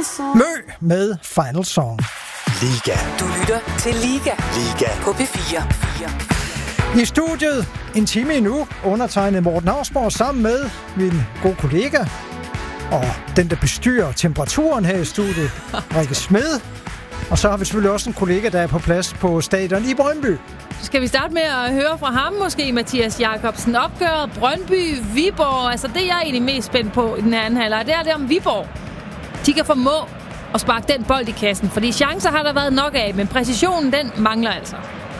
Mø med Final Song. Liga. Du lytter til Liga. Liga. På P4. I studiet en time endnu, undertegnet Morten Hausborg sammen med min gode kollega og den, der bestyrer temperaturen her i studiet, Rikke Smed. Og så har vi selvfølgelig også en kollega, der er på plads på stadion i Brøndby. Skal vi starte med at høre fra ham måske, Mathias Jakobsen? Opgøret Brøndby-Viborg, altså det jeg er egentlig mest spændt på i den her anden halvleg, det er det om Viborg. De kan formå at sparke den bold i kassen, fordi chancer har der været nok af, men præcisionen den mangler altså.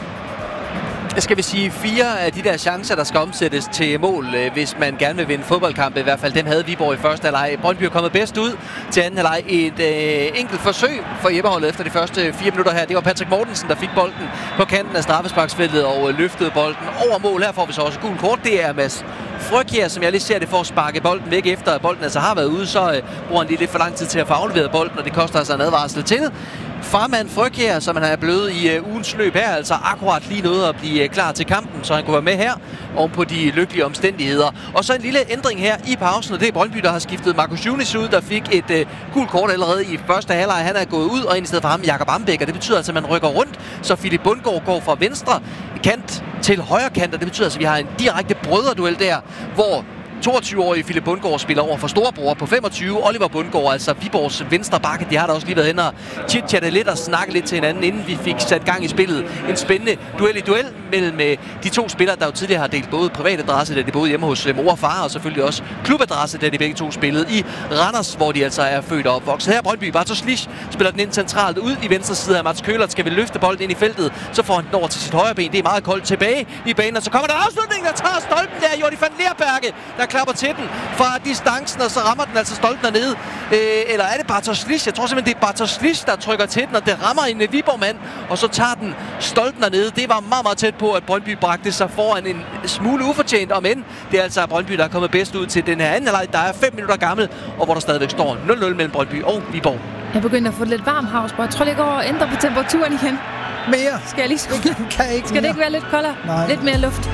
Skal vi sige 4 af de der chancer, der skal omsættes til mål, hvis man gerne vil vinde fodboldkampe. I hvert fald dem havde Viborg i første halvleg. Brøndby er kommet bedst ud til anden halvleg. Et enkelt forsøg for hjemmeholdet efter de første 4 minutter her. Det var Patrick Mortensen, der fik bolden på kanten af straffesparksfeltet og løftede bolden over mål. Her får vi så også gul kort. Det er Mads Frøkjær, som jeg lige ser det, for at sparke bolden væk efter at bolden altså har været ude. Så bruger han lige lidt for lang tid til at få afleveret bolden, og det koster altså en advarsel til. Farmand Frøkjær, som han er blevet i ugens løb her, altså akkurat lige noget at blive klar til kampen, så han kunne være med her oven på de lykkelige omstændigheder. Og så en lille ændring her i pausen, og det er Brøndby, der har skiftet Markus Junis ud, der fik et gult kort allerede i første halvleg. Han er gået ud, og ind i stedet for ham Jakob Ambæk, og det betyder altså, at man rykker rundt, så Philip Bundgaard går fra venstre kant til højre kant, og det betyder altså, at vi har en direkte brødreduel der, hvor 22-årige Philip Bundgaard spiller over for storebror på 25. Oliver Bundgaard, altså Viborgs venstre bakke. De har da også lige været hen og chit-chattet lidt og snakket lidt til hinanden, inden vi fik sat gang i spillet. En spændende duel mellem de to spillere, der jo tidligere har delt både privatadresse, da de boede hjemme hos mor og far, og selvfølgelig også klubadresse, da de begge to spillede i Randers, hvor de altså er født og opvokset. Her Brøndby, Bartosz spiller den ind centralt ud i venstre side af Mats Køhlert. Skal vi løfte bolden ind i feltet, så får han den over til sit højre ben. Det er meget koldt tilbage i banen, og så kommer der afslutning, der tager stolpen der. Jordi van Leerberge, der klapper til den fra distancen, og så rammer den altså stolpen dernede. Eller er det Bartosz? Jeg tror simpelthen, det er Bartosz, der trykker til den, og det rammer en Viborg-mand, og så tager den stolpen dernede. Det var meget, meget tæt på, at Brøndby bragte sig foran en smule ufortjent, og men det er altså Brøndby, der er kommet bedst ud til den her anden halvleg, der er 5 minutter gammel, og hvor der stadigvæk står 0-0 mellem Brøndby og Viborg. Jeg begynder at få det lidt varmt, Hausborg. Jeg tror, det går og ændre på temperaturen igen. Mere. Skal jeg lige kan ikke Skal det ikke være lidt koldere? Nej. Lidt mere luft?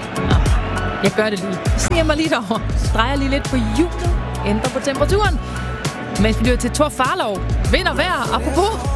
Jeg gør det lige. Sniger mig lige derovre. Drejer lige lidt på hjulet. Ændrer på temperaturen. Mens vi lytter til Thor Farlov. Vind og vejr. Apropos